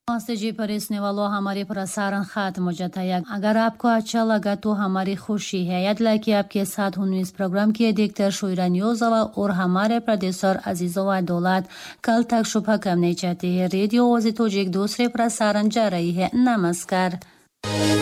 नमस्ते जी परेसने वालों, हमारे प्रसारण खत्म हो जाता है। अगर आपको अच्छा लगा तो हमारी खुशी है। याद रखिए कि आपके साथ हूँ इस प्रोग्राम की एडिटर शुइरा न्यूज़वा और हमारे प्रोड्यूसर अजीज़ोवा दौलत। कल तक शुभ करने चाहते हैं। रेडियो ओजी तो एक दूसरे प्रसारण जा रही है। नमस्कार।